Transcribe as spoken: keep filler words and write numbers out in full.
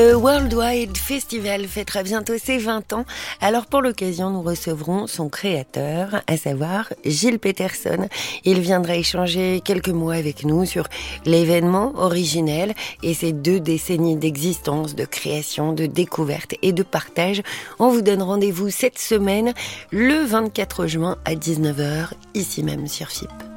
Le Worldwide Festival fêtera bientôt ses vingt ans. Alors pour l'occasion, nous recevrons son créateur, à savoir Gilles Peterson. Il viendra échanger quelques mots avec nous sur l'événement originel et ses deux décennies d'existence, de création, de découverte et de partage. On vous donne rendez-vous cette semaine, le vingt-quatre juin à dix-neuf heures, ici même sur F I P.